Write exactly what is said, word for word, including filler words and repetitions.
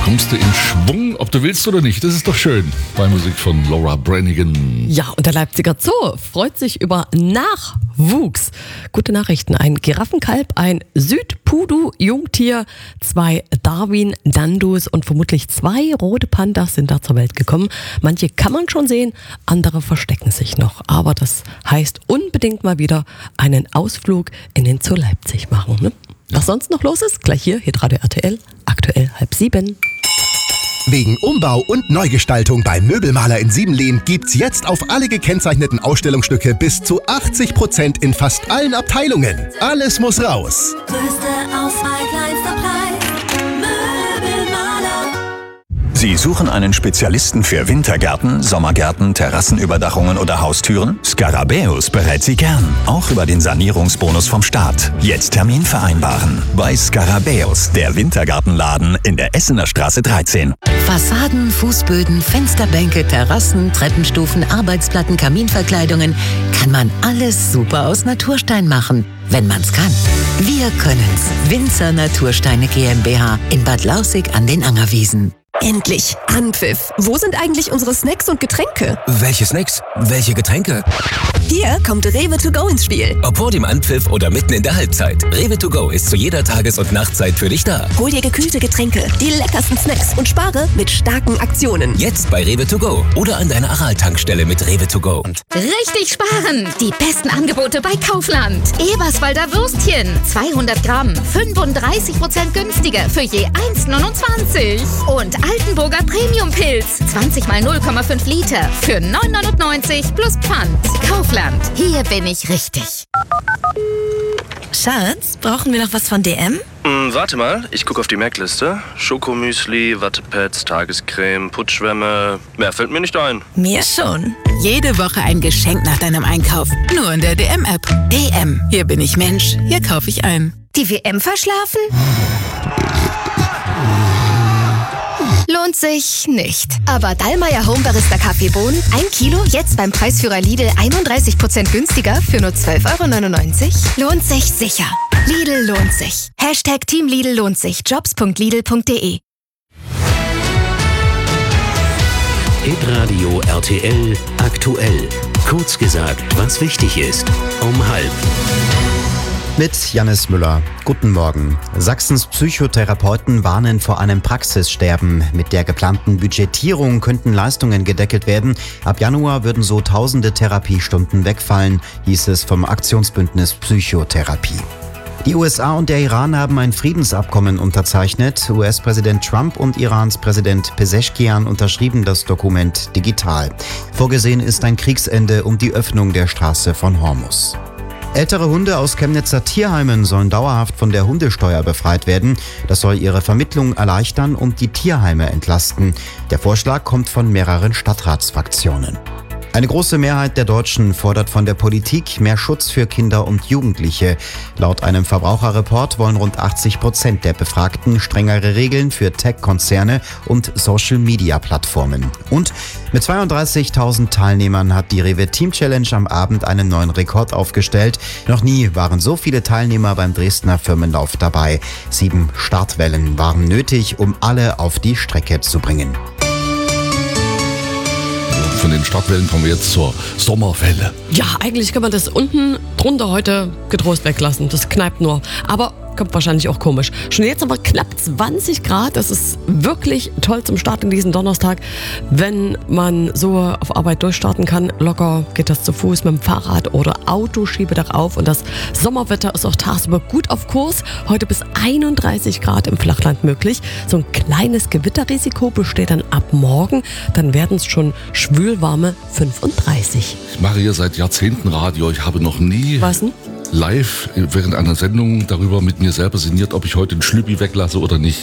kommst du in Schwung, ob du willst oder nicht. Das ist doch schön bei Musik von Laura Branigan. Ja, und der Leipziger Zoo freut sich über Nachwuchs. Gute Nachrichten. Ein Giraffenkalb, ein Südpudu-Jungtier, zwei Darwin-Dandus und vermutlich zwei rote Pandas sind da zur Welt gekommen. Manche kann man schon sehen, andere verstecken sich noch. Aber das heißt unbedingt mal wieder einen Ausflug in den Zoo Leipzig machen. Ne? Was sonst noch los ist, gleich hier, Hitradio R T L, aktuell halb sieben. Wegen Umbau und Neugestaltung beim Möbelmaler in Siebenlehn gibt's jetzt auf alle gekennzeichneten Ausstellungsstücke bis zu achtzig Prozent in fast allen Abteilungen. Alles muss raus. Größte Auswahl, kleinster Preis. Möbelmaler. Sie suchen einen Spezialisten für Wintergärten, Sommergärten, Terrassenüberdachungen oder Haustüren? Scarabäus berät Sie gern, auch über den Sanierungsbonus vom Staat. Jetzt Termin vereinbaren. Bei Scarabäus, der Wintergartenladen in der Essener Straße dreizehn. Fassaden, Fußböden, Fensterbänke, Terrassen, Treppenstufen, Arbeitsplatten, Kaminverkleidungen. Kann man alles super aus Naturstein machen, wenn man's kann. Wir können's. Winzer Natursteine GmbH in Bad Lausick an den Angerwiesen. Endlich! Anpfiff! Wo sind eigentlich unsere Snacks und Getränke? Welche Snacks? Welche Getränke? Hier kommt Rewe to go ins Spiel. Ob vor dem Anpfiff oder mitten in der Halbzeit. Rewe to go ist zu jeder Tages- und Nachtzeit für dich da. Hol dir gekühlte Getränke, die leckersten Snacks und spare mit starken Aktionen. Jetzt bei Rewe to go oder an deiner Aral-Tankstelle mit Rewe to go. Richtig sparen! Die besten Angebote bei Kaufland. Eberswalder Würstchen, zweihundert Gramm, fünfunddreißig Prozent günstiger für je eins neunundzwanzig. Und Altenburger Premium-Pilz, zwanzig mal null Komma fünf Liter für neun neunundneunzig plus Pfand. Kaufland, hier bin ich richtig. Schatz, brauchen wir noch was von D M? Hm, warte mal, ich gucke auf die Merkliste. Schokomüsli, Wattepads, Tagescreme, Putzschwämme. Mehr fällt mir nicht ein. Mir schon. Jede Woche ein Geschenk nach deinem Einkauf. Nur in der D M-App. D M, hier bin ich Mensch, hier kaufe ich ein. Die W M verschlafen? Lohnt sich nicht. Aber Dallmayr Home Barista Kaffeebohnen, ein Kilo, jetzt beim Preisführer Lidl einunddreißig Prozent günstiger für nur zwölf Euro neunundneunzig. Lohnt sich sicher. Lidl lohnt sich. Hashtag Team Lidl lohnt sich. Jobs punkt lidl punkt de. Hitradio R T L aktuell. Kurz gesagt, was wichtig ist. Um halb. Mit Jannis Müller. Guten Morgen. Sachsens Psychotherapeuten warnen vor einem Praxissterben. Mit der geplanten Budgetierung könnten Leistungen gedeckelt werden. Ab Januar würden so tausende Therapiestunden wegfallen, hieß es vom Aktionsbündnis Psychotherapie. Die U S A und der Iran haben ein Friedensabkommen unterzeichnet. U S-Präsident Trump und Irans Präsident Pezeshkian unterschrieben das Dokument digital. Vorgesehen ist ein Kriegsende um die Öffnung der Straße von Hormuz. Ältere Hunde aus Chemnitzer Tierheimen sollen dauerhaft von der Hundesteuer befreit werden. Das soll ihre Vermittlung erleichtern und die Tierheime entlasten. Der Vorschlag kommt von mehreren Stadtratsfraktionen. Eine große Mehrheit der Deutschen fordert von der Politik mehr Schutz für Kinder und Jugendliche. Laut einem Verbraucherreport wollen rund achtzig Prozent der Befragten strengere Regeln für Tech-Konzerne und Social-Media-Plattformen. Und mit zweiunddreißigtausend Teilnehmern hat die Rewe Team Challenge am Abend einen neuen Rekord aufgestellt. Noch nie waren so viele Teilnehmer beim Dresdner Firmenlauf dabei. Sieben Startwellen waren nötig, um alle auf die Strecke zu bringen. Von den Startwellen kommen wir jetzt zur Sommerwelle. Ja, eigentlich kann man das unten drunter heute getrost weglassen. Das kneipt nur. Aber kommt wahrscheinlich auch komisch. Schon jetzt aber knapp zwanzig Grad. Das ist wirklich toll zum Start in diesen Donnerstag. Wenn man so auf Arbeit durchstarten kann, locker geht das zu Fuß, mit dem Fahrrad oder Auto, Schiebedach auf. Und das Sommerwetter ist auch tagsüber gut auf Kurs. Heute bis einunddreißig Grad im Flachland möglich. So ein kleines Gewitterrisiko besteht dann ab morgen. Dann werden es schon schwülwarme fünfunddreißig. Ich mache hier seit Jahrzehnten Radio. Ich habe noch nie... Was denn? live während einer Sendung darüber mit mir selber sinniert, ob ich heute einen Schlüppi weglasse oder nicht.